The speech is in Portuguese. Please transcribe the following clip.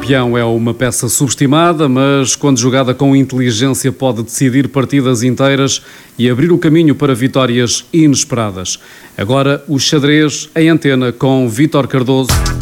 peão é uma peça subestimada, mas quando jogada com inteligência pode decidir partidas inteiras e abrir o caminho para vitórias inesperadas. Agora o xadrez em antena com Vítor Cardoso.